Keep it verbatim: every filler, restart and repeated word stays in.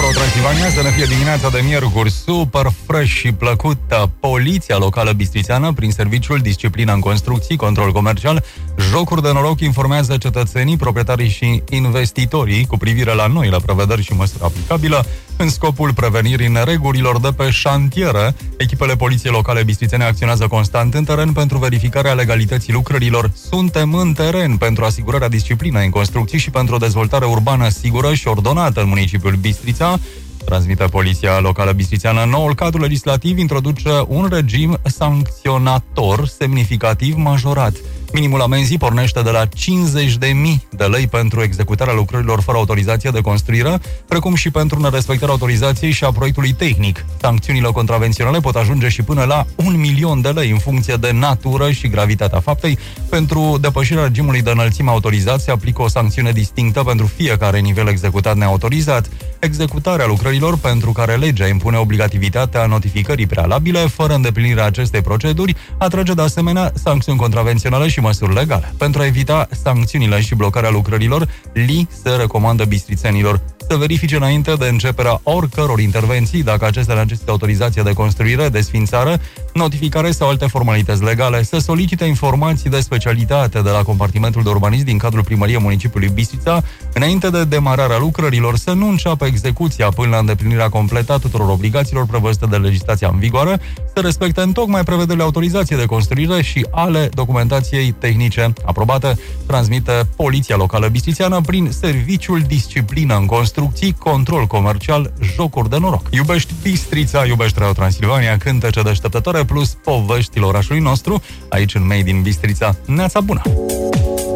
Transilvania, să ne fie dimineața de miercuri super fresh și plăcută. Poliția locală bistrițeană, prin serviciul Disciplină în Construcții, Control Comercial, Jocuri de Noroc, informează cetățenii, proprietarii și investitorii cu privire la noile prevederi și măsuri aplicabile în scopul prevenirii neregulilor de pe șantiere. Echipele Poliției Locale bistrițene acționează constant în teren pentru verificarea legalității lucrărilor. Suntem în teren pentru asigurarea disciplinei în construcții și pentru o dezvoltare urbană sigură și ordonată în municipiul Bistrița, transmite Poliția Locală bistrițeană. Noul cadru legislativ introduce un regim sancționator semnificativ majorat. Minimul amenzii pornește de la cincizeci de mii de lei pentru executarea lucrărilor fără autorizație de construire, precum și pentru nerespectarea autorizației și a proiectului tehnic. Sancțiunile contravenționale pot ajunge și până la un milion de lei în funcție de natură și gravitatea faptei. Pentru depășirea regimului de înălțime autorizat se aplică o sancțiune distinctă pentru fiecare nivel executat neautorizat. Executarea lucrărilor pentru care legea impune obligativitatea notificării prealabile fără îndeplinirea acestei proceduri atrage de asemenea sancțiuni contravenționale și măsuri legale. Pentru a evita sancțiunile și blocarea lucrărilor, L I se recomandă bistrițenilor să verifice înainte de începerea oricăror intervenții dacă acestea necesită autorizație de construire, desfințare, notificare sau alte formalități legale, să solicite informații de specialitate de la compartimentul de urbanism din cadrul primăriei municipiului Bistrița, înainte de demararea lucrărilor, să nu înceapă execuția până la îndeplinirea completă a tuturor obligațiilor prevăzute de legislația în vigoare, să respecte întocmai prevederile autorizației de construire și ale documentației tehnice aprobate, transmite Poliția Locală bistrițeană prin serviciul Disciplină în Construcții, Control Comercial, Jocuri de Noroc. Iubești Bistrița, iubești Radio Transilvania, cântece deșteptătoare plus poveștile orașului nostru, aici în Made in Bistrița. Neața bună!